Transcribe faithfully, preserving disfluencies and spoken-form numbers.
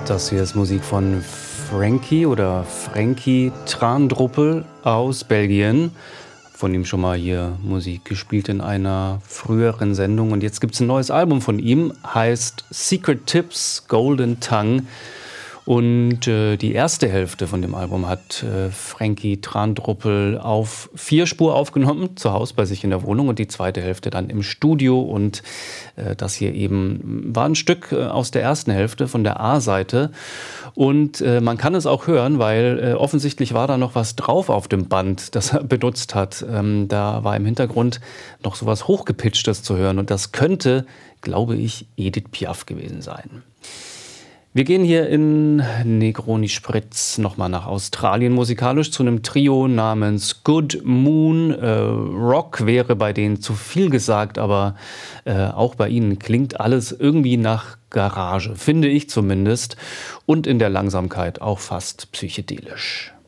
Das hier ist Musik von Frankie oder Frankie Traandruppel aus Belgien. Von ihm schon mal hier Musik gespielt in einer früheren Sendung. Und jetzt gibt es ein neues Album von ihm, heißt Secret Tips Golden Tongue. Und äh, die erste Hälfte von dem Album hat äh, Frankie Traandruppel auf Vierspur aufgenommen, zu Hause bei sich in der Wohnung, und die zweite Hälfte dann im Studio. Und äh, das hier eben war ein Stück äh, aus der ersten Hälfte von der A-Seite. Und äh, man kann es auch hören, weil äh, offensichtlich war da noch was drauf auf dem Band, das er benutzt hat. Ähm, da war im Hintergrund noch sowas Hochgepitchtes zu hören. Und das könnte, glaube ich, Edith Piaf gewesen sein. Wir gehen hier in Negroni Spritz nochmal nach Australien musikalisch zu einem Trio namens Good Moon. Äh, Rock wäre bei denen zu viel gesagt, aber äh, auch bei ihnen klingt alles irgendwie nach Garage, finde ich zumindest. Und in der Langsamkeit auch fast psychedelisch.